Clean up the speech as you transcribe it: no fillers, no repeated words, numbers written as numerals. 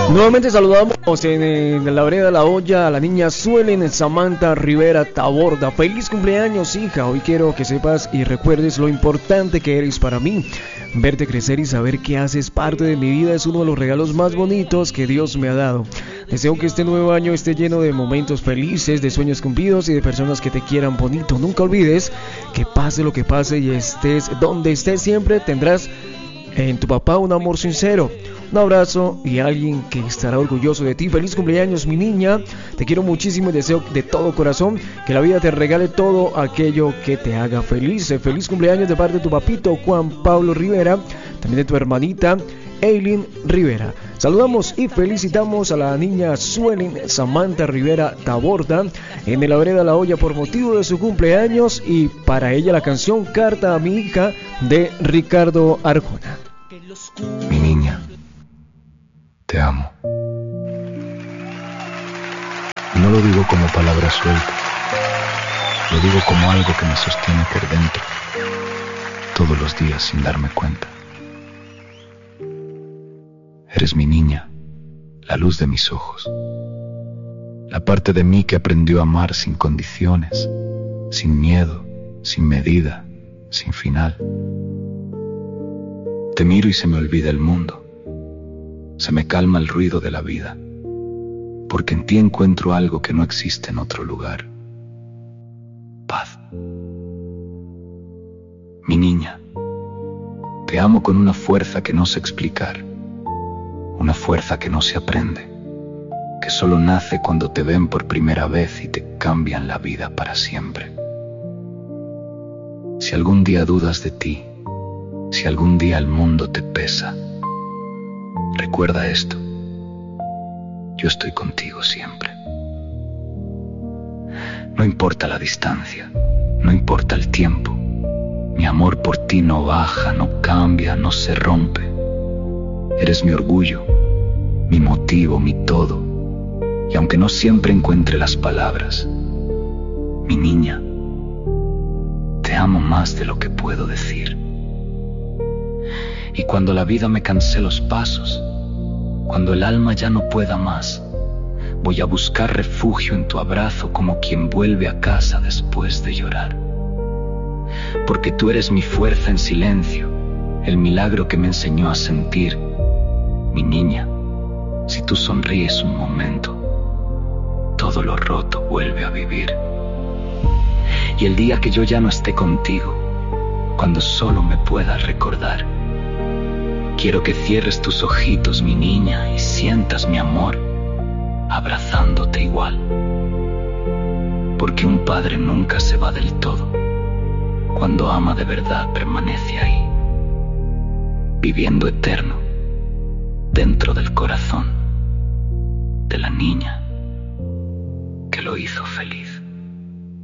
Nuevamente saludamos en la vereda de la olla a la niña Suelen Samantha Rivera Taborda. Feliz cumpleaños, hija. Hoy quiero que sepas y recuerdes lo importante que eres para mí. Verte crecer y saber que haces parte de mi vida es uno de los regalos más bonitos que Dios me ha dado. Deseo que este nuevo año esté lleno de momentos felices, de sueños cumplidos y de personas que te quieran bonito. Nunca olvides que pase lo que pase y estés donde estés, siempre tendrás en tu papá un amor sincero, un abrazo y alguien que estará orgulloso de ti. Feliz cumpleaños, mi niña. Te quiero muchísimo y deseo de todo corazón que la vida te regale todo aquello que te haga feliz. Feliz cumpleaños de parte de tu papito Juan Pablo Rivera, también de tu hermanita Eileen Rivera. Saludamos y felicitamos a la niña Suelen Samantha Rivera Taborda en la vereda La Olla por motivo de su cumpleaños, y para ella la canción Carta a mi hija de Ricardo Arjona. Mi niña, te amo. Y no lo digo como palabra suelta, lo digo como algo que me sostiene por dentro, todos los días sin darme cuenta. Eres mi niña, la luz de mis ojos, la parte de mí que aprendió a amar sin condiciones, sin miedo, sin medida, sin final. Te miro y se me olvida el mundo, se me calma el ruido de la vida, porque en ti encuentro algo que no existe en otro lugar: paz. Mi niña, te amo con una fuerza que no sé explicar, una fuerza que no se aprende, que solo nace cuando te ven por primera vez y te cambian la vida para siempre. Si algún día dudas de ti, si algún día el mundo te pesa, recuerda esto: yo estoy contigo siempre. No importa la distancia, no importa el tiempo, mi amor por ti no baja, no cambia, no se rompe. Eres mi orgullo, mi motivo, mi todo. Y aunque no siempre encuentre las palabras, mi niña, te amo más de lo que puedo decir. Y cuando la vida me canse los pasos, cuando el alma ya no pueda más, voy a buscar refugio en tu abrazo como quien vuelve a casa después de llorar. Porque tú eres mi fuerza en silencio, el milagro que me enseñó a sentir. Mi niña, si tú sonríes un momento, todo lo roto vuelve a vivir. Y el día que yo ya no esté contigo, cuando solo me puedas recordar, quiero que cierres tus ojitos, mi niña, y sientas mi amor abrazándote igual. Porque un padre nunca se va del todo. Cuando ama de verdad permanece ahí, viviendo eterno dentro del corazón.